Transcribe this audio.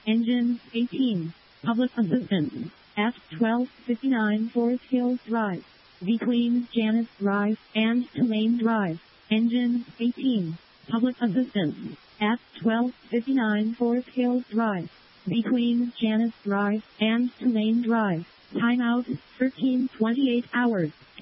Engine 18. Public assistance. At 1259 Forest Hills Drive. Between Janice Drive and Tulane Drive. Engine 18. Public assistance. At 1259 Forest Hills Drive. Between Janice Drive and Tulane Drive. Timeout 13:28 hours.